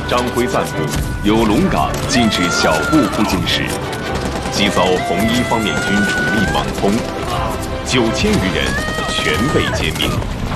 张辉散布，由龙岗进至小布附近时，即遭红一方面军主力猛轰，9000余人全被歼灭。